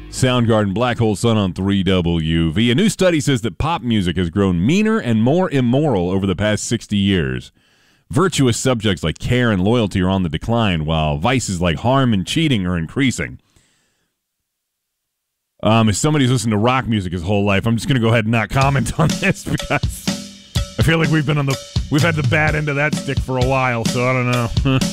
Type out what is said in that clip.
Soundgarden, Black Hole Sun on 3WV. A new study says that pop music has grown meaner and more immoral over the past 60 years. Virtuous subjects like care and loyalty are on the decline, while vices like harm and cheating are increasing. As somebody who's listened to rock music his whole life, I'm just going to go ahead and not comment on this because I feel like we've had the bad end of that stick for a while, so I don't know.